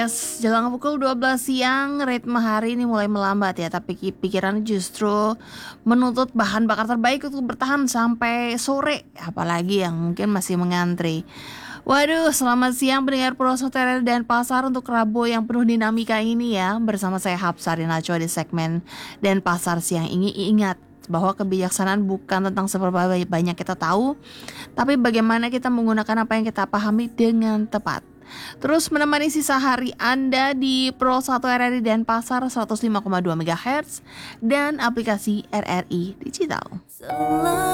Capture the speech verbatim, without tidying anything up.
Yes, jelang pukul dua belas siang, ritme hari ini mulai melambat ya, tapi ki- pikiran justru menuntut bahan bakar terbaik untuk bertahan sampai sore, apalagi yang mungkin masih mengantri. Waduh, selamat siang pendengar Pro Hotel dan Pasar untuk Rabu yang penuh dinamika ini ya. Bersama saya Hapsari Najwa di segmen Dan Pasar siang ini. Ingat bahwa kebijaksanaan bukan tentang seberapa banyak kita tahu, tapi bagaimana kita menggunakan apa yang kita pahami dengan tepat. Terus menemani sisa hari Anda di Pro satu R R I Denpasar seratus lima koma dua MHz dan aplikasi R R I Digital.